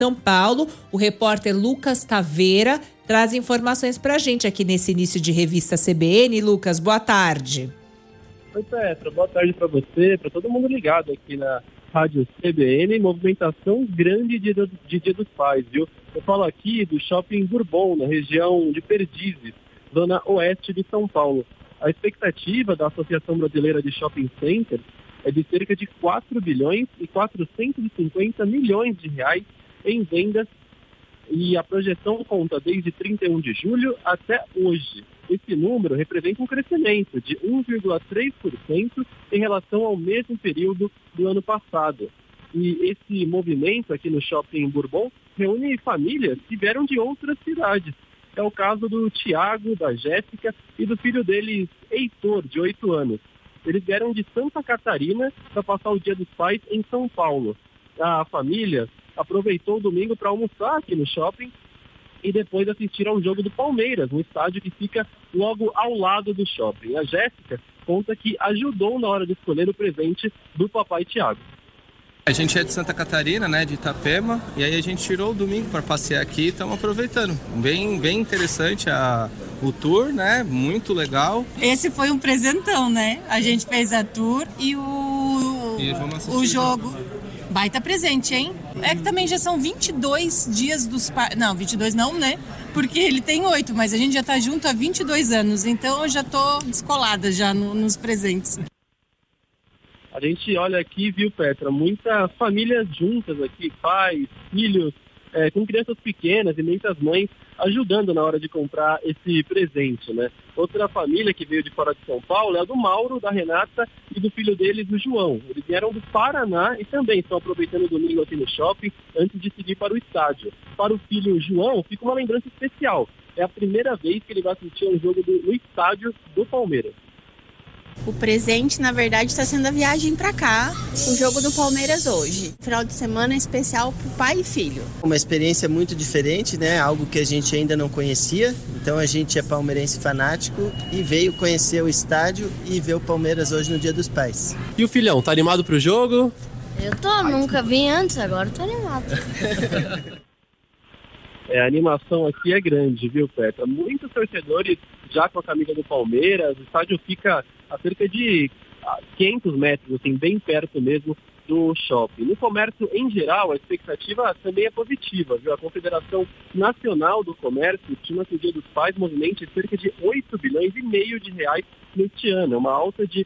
São Paulo. O repórter Lucas Taveira traz informações pra gente aqui nesse início de revista CBN. Lucas, boa tarde. Oi, Petra, boa tarde para você, para todo mundo ligado aqui na Rádio CBN. Movimentação grande de Dia dos Pais, viu? Eu falo aqui do Shopping Bourbon, na região de Perdizes, zona oeste de São Paulo. A expectativa da Associação Brasileira de Shopping Centers é de cerca de 4 bilhões e 450 milhões de reais em vendas, e a projeção conta desde 31 de julho até hoje. Esse número representa um crescimento de 1,3% em relação ao mesmo período do ano passado. E esse movimento aqui no Shopping Bourbon reúne famílias que vieram de outras cidades. É o caso do Tiago, da Jéssica e do filho deles, Heitor, de 8 anos. Eles vieram de Santa Catarina para passar o Dia dos Pais em São Paulo. A família aproveitou o domingo para almoçar aqui no shopping e depois assistir ao jogo do Palmeiras, no estádio que fica logo ao lado do shopping. A Jéssica conta que ajudou na hora de escolher o presente do papai Tiago. A gente é de Santa Catarina, né, de Itapema, e aí a gente tirou o domingo para passear aqui e estamos aproveitando. Bem interessante o tour, né, muito legal. Esse foi um presentão, né? A gente fez a tour e o jogo. Baita presente, hein? É que também já são 22 dias dos pais. Não, 22 não, né? Porque ele tem 8, mas a gente já tá junto há 22 anos. Então eu já tô descolada já nos presentes. A gente olha aqui, viu, Petra, muitas famílias juntas aqui, pais, filhos, com crianças pequenas e muitas mães ajudando na hora de comprar esse presente, né? Outra família que veio de fora de São Paulo é a do Mauro, da Renata e do filho deles, o João. Eles vieram do Paraná e também estão aproveitando o domingo aqui no shopping antes de seguir para o estádio. Para o filho João, fica uma lembrança especial. É a primeira vez que ele vai assistir um jogo no estádio do Palmeiras. O presente, na verdade, está sendo a viagem para cá, o jogo do Palmeiras hoje. Final de semana especial para o pai e filho. Uma experiência muito diferente, né? Algo que a gente ainda não conhecia. Então a gente é palmeirense fanático e veio conhecer o estádio e ver o Palmeiras hoje no Dia dos Pais. E o filhão, tá animado pro jogo? Eu tô, nunca vim antes, agora tô animado. A animação aqui é grande, viu, Petra? Muitos torcedores já com a camisa do Palmeiras. O estádio fica a cerca de 500 metros, assim, bem perto mesmo do shopping. No comércio, em geral, a expectativa também é positiva, viu? A Confederação Nacional do Comércio estima que o Dia dos Pais movimente cerca de 8 bilhões e meio de reais neste ano, uma alta de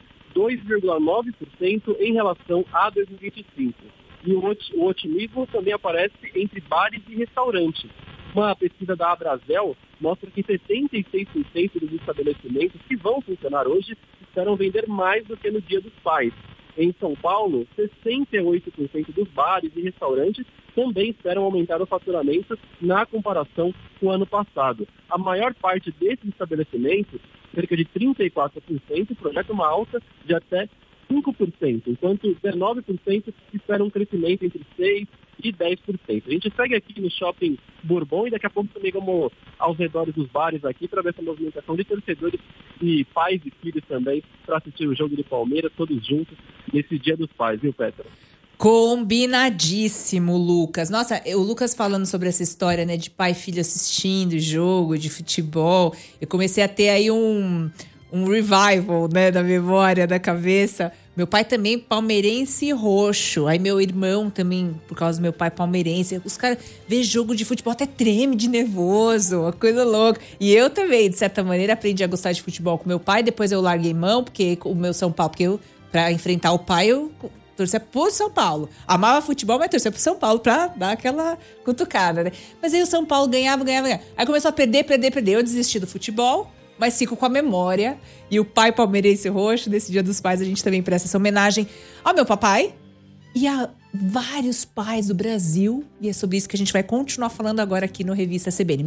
2,9% em relação a 2025. E o otimismo também aparece entre bares e restaurantes. Uma pesquisa da Abrazel mostra que 76% dos estabelecimentos que vão funcionar hoje esperam vender mais do que no Dia dos Pais. Em São Paulo, 68% dos bares e restaurantes também esperam aumentar o faturamento na comparação com o ano passado. A maior parte desses estabelecimentos, cerca de 34%, projeta uma alta de até 5%, enquanto 19% esperam um crescimento entre 6% e 10%. A gente segue aqui no Shopping Bourbon e daqui a pouco também vamos aos redores dos bares aqui para ver essa movimentação de torcedores e pais e filhos também para assistir o jogo do Palmeiras todos juntos nesse Dia dos Pais, viu, Petra? Combinadíssimo, Lucas. Nossa, o Lucas falando sobre essa história, né, de pai e filho assistindo jogo de futebol. Eu comecei a ter aí um revival, né, da memória, da cabeça. Meu pai também palmeirense roxo. Aí meu irmão também, por causa do meu pai palmeirense. Os caras vê jogo de futebol, até treme de nervoso, uma coisa louca. E eu também, de certa maneira, aprendi a gostar de futebol com meu pai. Depois eu larguei mão, porque o meu São Paulo, porque eu, pra enfrentar o pai, eu torcia pro São Paulo. Amava futebol, mas torcia pro São Paulo pra dar aquela cutucada, né? Mas aí o São Paulo ganhava. Aí começou a perder. Eu desisti do futebol, mas fico com a memória. E o pai palmeirense roxo, nesse Dia dos Pais, a gente também presta essa homenagem ao meu papai e a vários pais do Brasil. E é sobre isso que a gente vai continuar falando agora aqui no Revista CBN.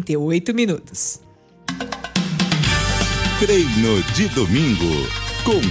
12:38. Treino de domingo com